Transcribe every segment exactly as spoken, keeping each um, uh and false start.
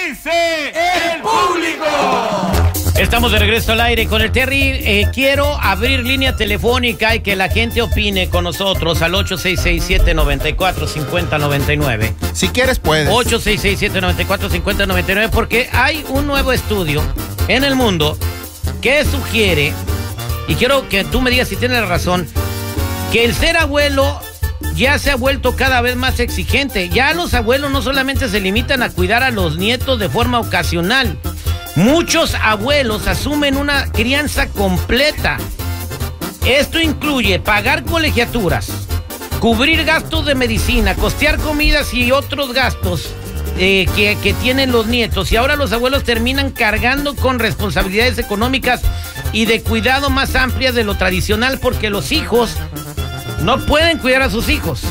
dice el público? Estamos de regreso al aire con el Terry. Eh, quiero abrir línea telefónica y que la gente opine con nosotros al ocho seis seis, siete nueve cuatro, cinco cero nueve nueve. Si quieres, puedes. ocho seis seis, siete nueve cuatro, cinco cero nueve nueve, porque hay un nuevo estudio en el mundo que sugiere, y quiero que tú me digas si tienes razón, que el ser abuelo ya se ha vuelto cada vez más exigente. Ya los abuelos no solamente se limitan a cuidar a los nietos de forma ocasional. Muchos abuelos asumen una crianza completa. Esto incluye pagar colegiaturas, cubrir gastos de medicina, costear comidas y otros gastos eh, que, que tienen los nietos. Y ahora los abuelos terminan cargando con responsabilidades económicas y de cuidado más amplias de lo tradicional, porque los hijos no pueden cuidar a sus hijos.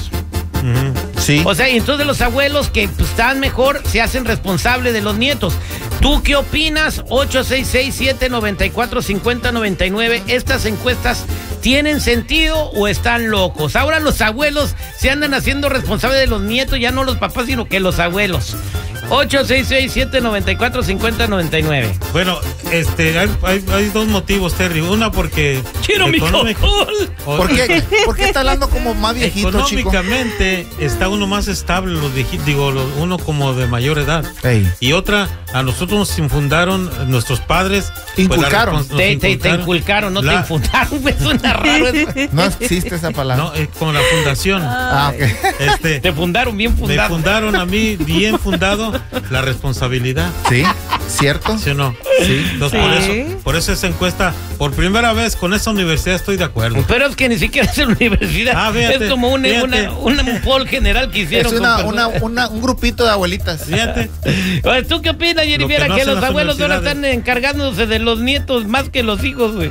Mm, sí. O sea, y entonces los abuelos que pues, están mejor se hacen responsables de los nietos. ¿Tú qué opinas? ocho seis seis, siete nueve cuatro, cinco cero nueve nueve. ¿Estas encuestas tienen sentido o están locos? Ahora los abuelos se andan haciendo responsables de los nietos, ya no los papás, sino que los abuelos. ocho seis seis, siete nueve cuatro, cinco cero nueve nueve. Bueno, este, hay, hay, hay dos motivos, Terry. Una porque... ¡Quiero mi cocol! ¿Por qué, ¿Por qué está hablando como más viejito, chico? Económicamente está uno más estable, los viejitos, digo, los, uno como de mayor edad. Ey. Y otra, a nosotros nos infundaron nuestros padres. Inculcaron. Pues, te, te, te inculcaron, no la... te infundaron. Me suena raro eso. No existe esa palabra. No, es con la fundación. Ah, ok. Este, te fundaron bien fundado. Me fundaron a mí bien fundado la responsabilidad. Sí, ¿cierto? ¿Sí o no? Sí. Entonces, Sí. por eso, por eso esa encuesta, por primera vez con esa universidad estoy de acuerdo. Pero es que ni siquiera es la universidad. Ah, fíjate, es como una, fíjate. una, una, un poll general que hicieron. Es una, con una, una, un grupito de abuelitas. Fíjate. Oye, ¿tú qué opinas, Jennifer? Lo Que, que no los hacen las abuelos ahora están universidades. encargándose de los nietos más que los hijos, güey.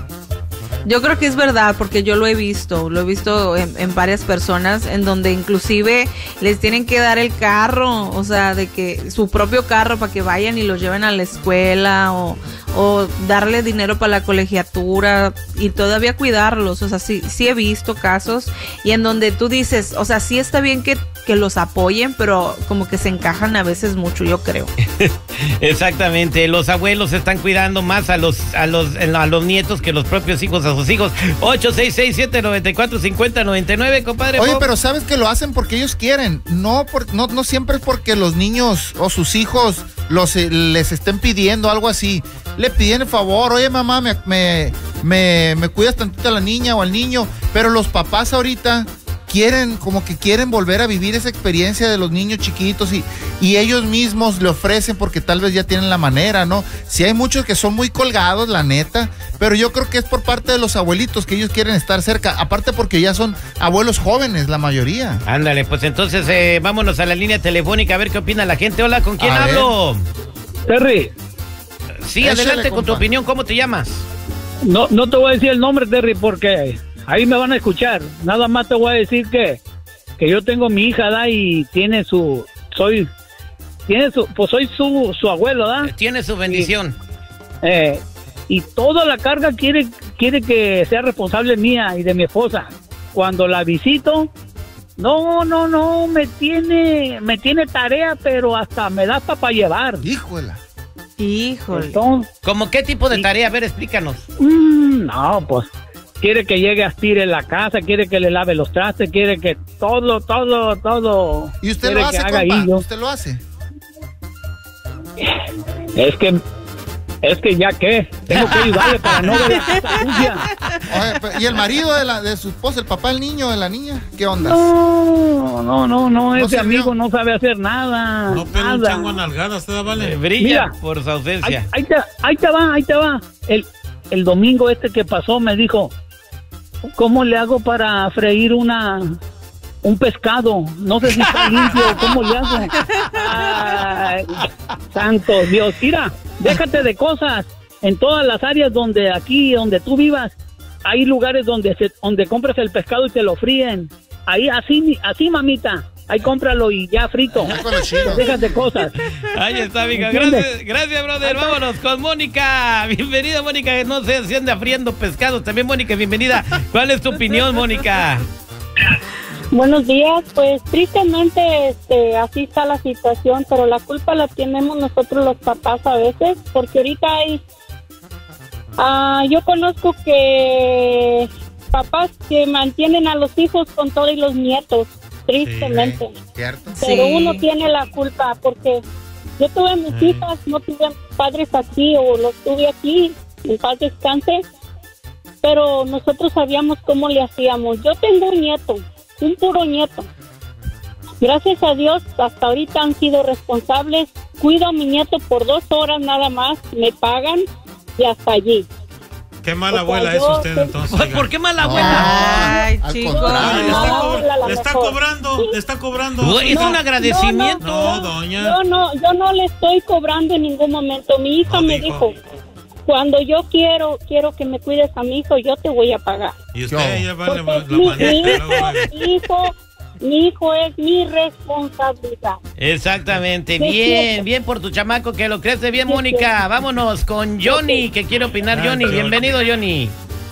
Yo creo que es verdad, porque yo lo he visto, lo he visto en, en varias personas, en donde inclusive les tienen que dar el carro, o sea, de que su propio carro para que vayan y los lleven a la escuela, o, o darle dinero para la colegiatura y todavía cuidarlos. O sea, sí, sí he visto casos y en donde tú dices, o sea, sí está bien que, que los apoyen, pero como que se encajan a veces mucho, yo creo. Exactamente, los abuelos están cuidando más a los, a los, a los nietos que los propios hijos a sus hijos. ocho seis seis, siete nueve cuatro, cinco cero nueve nueve, compadre. Oye, Bob. pero sabes que lo hacen porque ellos quieren, no, por, no, no siempre es porque los niños o sus hijos los, eh, les estén pidiendo algo así. Le piden el favor, oye mamá, me, me, me, me cuidas tantito a la niña o al niño, pero los papás ahorita quieren, como que quieren volver a vivir esa experiencia de los niños chiquitos y, y ellos mismos le ofrecen porque tal vez ya tienen la manera, ¿no? Sí hay muchos que son muy colgados, la neta, pero yo creo que es por parte de los abuelitos que ellos quieren estar cerca, aparte porque ya son abuelos jóvenes, la mayoría. Ándale, pues entonces eh, vámonos a la línea telefónica a ver qué opina la gente. Hola, ¿con quién A hablo? Terry, Sí, Échale, adelante con tu compa. opinión. ¿Cómo te llamas? no, no te voy a decir el nombre, Terry, porque ahí me van a escuchar. Nada más te voy a decir que, que yo tengo mi hija, ¿da? Y tiene su, soy, tiene su, pues soy su, su abuelo, ¿da? Tiene su bendición. Eh, y toda la carga quiere, quiere que sea responsable mía y de mi esposa. Cuando la visito, no, no, no, me tiene, me tiene tarea, pero hasta me da para llevar. Híjole. Híjole. Entonces, ¿Cómo qué tipo de tarea? A ver, explícanos. Mm, no, pues quiere que llegue a estire la casa, quiere que le lave los trastes, quiere que todo, todo, todo. ¿Y usted quiere lo hace, que haga compa? ahí yo. ¿Usted lo hace? Es que, es que ya que tengo que ayudarle para no ver la casa sucia. Oye, pe- ¿y el marido de, la, de su esposa, el papá del niño, de la niña? ¿Qué onda? No, no, no, no, ese sirvió? amigo no sabe hacer nada. No pela un nada. chango a nalgadas, ¿te da, Eh, vale? brilla Mira, por su Ahí, ausencia. ahí te, ahí te va, ahí te va. El, el domingo este que pasó me dijo, ¿cómo le hago para freír una un pescado? No sé si está limpio, ¿cómo le hago? Ay, santo Dios, mira, déjate de cosas. En todas las áreas donde aquí, donde tú vivas, hay lugares donde se, donde compras el pescado y te lo fríen. Ahí, así, así, mamita. Ahí cómpralo y ya frito. Ya con los chinos. Déjate cosas. Ahí está, amiga. ¿Entiendes? Gracias, gracias, brother. Vámonos con Mónica. Bienvenida, Mónica. No sé si anda friendo pescados. También, Mónica, bienvenida. ¿Cuál es tu opinión, Mónica? Buenos días, pues tristemente este, así está la situación, pero la culpa la tenemos nosotros los papás a veces, porque ahorita hay, uh, yo conozco que papás que mantienen a los hijos con todo y los nietos, tristemente, Sí, ¿cierto? pero Sí. uno tiene la culpa, porque yo tuve mis Sí. hijas, no tuve padres aquí o los tuve aquí, en paz descanse, pero nosotros sabíamos cómo le hacíamos. Yo tengo un nieto, un puro nieto. Gracias a Dios, hasta ahorita han sido responsables. Cuido a mi nieto por dos horas nada más, me pagan y hasta allí. Qué mala O sea, abuela es yo usted te- entonces. oiga. ¿Por qué mala No, abuela? Ay, al chicos. contrario. Ah, le está, No, co- la- la le está mejor. cobrando, le está cobrando. Uy, es No, un agradecimiento. No, doña. Yo no, yo no le estoy cobrando en ningún momento. Mi hija No, me dijo. dijo, cuando yo quiero, quiero que me cuides a mi hijo, yo te voy a pagar. Y usted Yo. ya vale Porque la mi, mi manita. hijo, luego, mi hijo, mi hijo es mi responsabilidad. Exactamente, Sí, es bien, cierto. bien por tu chamaco que lo crece bien, Sí, es Mónica. cierto. Vámonos con Johnny, que quiere opinar. Ah, Johnny, Johnny. bienvenido, Johnny.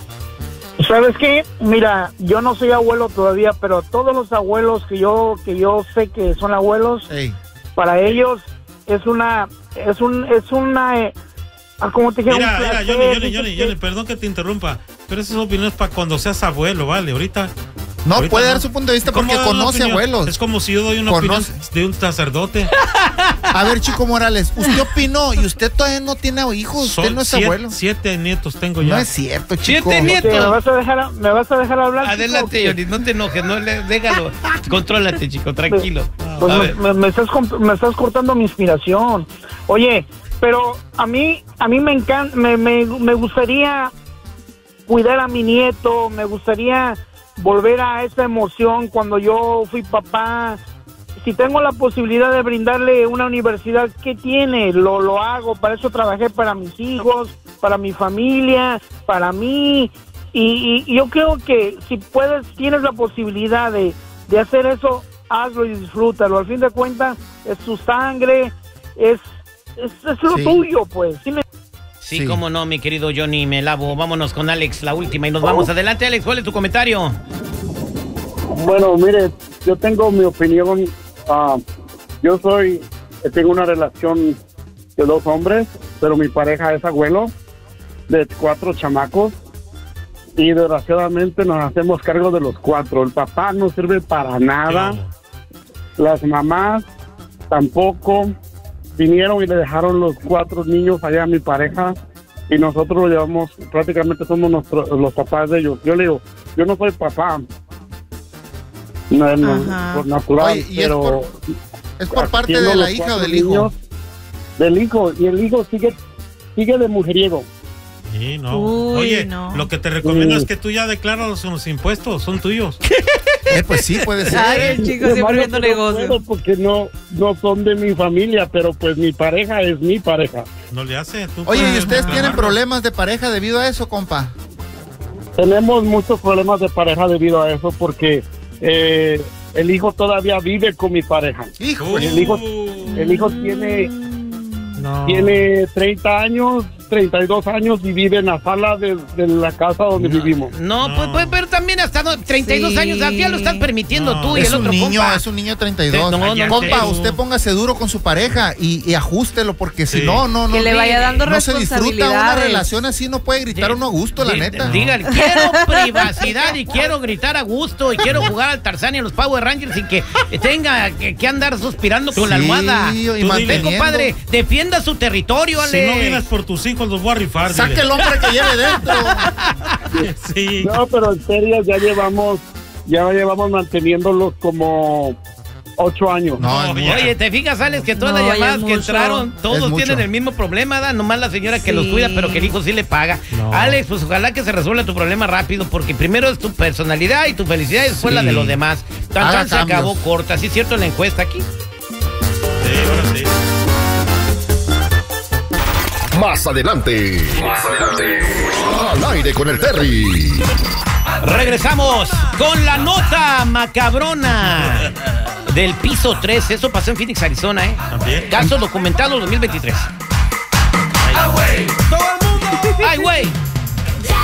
¿Sabes qué? Mira, yo no soy abuelo todavía, pero todos los abuelos que yo que yo sé que son abuelos, Ey, para ellos es una es un es una eh, ah, como te dije, Mira, un mira, placer, Johnny, Johnny, dices Johnny, que- Johnny, perdón que te interrumpa, pero esa es opinión para cuando seas abuelo, ¿vale? Ahorita. no, ahorita puede no. dar su punto de vista ¿Cómo porque dar una conoce opinión? abuelos. Es como si yo doy una Conoce. opinión de un sacerdote. A ver, Chico Morales, usted opinó y usted todavía no tiene hijos, usted Son no es siete, abuelo. siete nietos tengo ya. No es cierto, Chico. Siete nietos. ¿Me vas a dejar me vas a dejar hablar? Adelante, chico? Johnny, no te enojes, no le, déjalo. Contrólate, chico, tranquilo. Pues A me, ver. me- me estás comp- me estás cortando mi inspiración. Oye, pero a mí a mí me encanta me, me, me gustaría cuidar a mi nieto, me gustaría volver a esa emoción cuando yo fui papá. Si tengo la posibilidad de brindarle una universidad, ¿qué tiene? Lo lo hago, para eso trabajé para mis hijos, para mi familia, para mí. Y, y- y yo creo que si puedes, tienes la posibilidad de, de hacer eso, hazlo y disfrútalo. Al fin de cuentas, es tu sangre, es, es, es lo Sí. tuyo, pues. ¿Sí me- Sí, Sí. cómo no, mi querido Johnny, me lavo. Vámonos con Alex, la última, y nos vamos. Adelante, Alex, ¿cuál es tu comentario? Bueno, mire, yo tengo mi opinión. ah, yo soy, tengo una relación de dos hombres, pero mi pareja es abuelo de cuatro chamacos y desgraciadamente nos hacemos cargo de los cuatro. El papá no sirve para nada, las mamás tampoco. Vinieron y le dejaron los cuatro niños allá a mi pareja y nosotros lo llevamos, prácticamente somos nuestros, los papás de ellos. Yo le digo, yo no soy papá, no, no, Ajá. por natural, Oye, ¿y es pero por- ¿Es por parte haciendo de la los hija o cuatro del hijo? niños, del hijo, y el hijo sigue sigue de mujeriego. Sí, no. Uy, Oye, no. lo que te recomiendo Sí. es que tú ya declaras los, los impuestos, son tuyos. Eh, pues sí, puede ser. Ay, el chico Lo siempre malo viendo que no negocios. puedo porque no, no son de mi familia, pero pues mi pareja es mi pareja. No le hace. Tú Oye, ¿y puedes ustedes tienen reclamarlo. problemas de pareja debido a eso, compa? Tenemos muchos problemas de pareja debido a eso porque eh, el hijo todavía vive con mi pareja. Hijo, el hijo- Uh, El hijo tiene, no. tiene treinta años, treinta y dos años y vive en la sala de, de la casa donde vivimos. No, No. Pues, pues, pero también hasta no- treinta y dos Sí. años, ya lo estás permitiendo No. tú y es el un otro niño, compa. es un niño de treinta y dos. No, no, Compa, no. usted póngase duro con su pareja y, y ajústelo, porque si Sí. no, no, no. Que le vaya dando no se disfruta una responsabilidades. relación así, no puede gritar uno a gusto, la Dí- neta. Dígale, quiero privacidad y quiero gritar a gusto y quiero jugar al Tarzán y a los Power Rangers sin que tenga que, que andar suspirando con la Sí, almohada. y Tú dile. manteniendo. Compadre, defienda su territorio, Si Ale. no vienes por tus hijos, los voy a rifar. Saque dile. el hombre que lleve dentro. Sí. No, pero en serio, ya llevamos, ya llevamos manteniéndolos como ocho años. No, es No, mucho. Oye, ¿te fijas, Alex, que todas No, las ya llamadas es que mucho. entraron, Es todos mucho. tienen el mismo problema, ¿da? Nomás la señora que Sí. los cuida, pero que el hijo sí le paga. No. Alex, pues ojalá que se resuelva tu problema rápido, porque primero es tu personalidad y tu felicidad y después Sí. la de los demás. Tan, Haga tan se cambios. acabó corta. ¿Sí es cierto la encuesta aquí? Sí, ahora sí. Más adelante. Más adelante. Al aire con el Terry. Regresamos con la nota macabrona del piso tres. Eso pasó en Phoenix, Arizona, ¿eh? También. Caso documentado dos mil veintitrés. ¡Ay, güey!